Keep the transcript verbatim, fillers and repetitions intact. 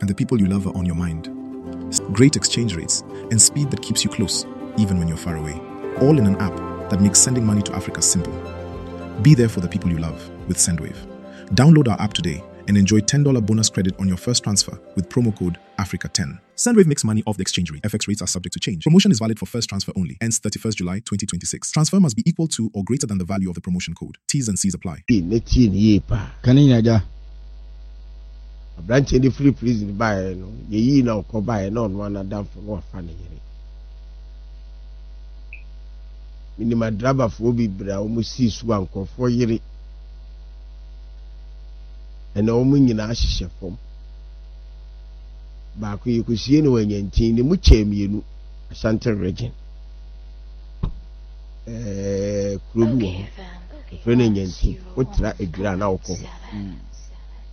the people you love are on your mind. Great exchange rates and speed that keeps you close, even when you're far away. All in an app that makes sending money to Africa simple. Be there for the people you love with Sendwave. Download our app today and enjoy ten dollars bonus credit on your first transfer with promo code Africa ten. Sendwave makes money off the exchange rate. F X rates are subject to change. Promotion is valid for first transfer only. Ends thirty-first July twenty twenty-six. Transfer must be equal to or greater than the value of the promotion code. T's and C's apply. Branch any free prison by no ye now come by no one down for one funny. Minima draba for be bra almost six one for four years. And no wing in Ashes form. Back you could see no one in teen the Muchem you Santa Regin. Eh, Krubu, friend in teen, what a grand alcohol.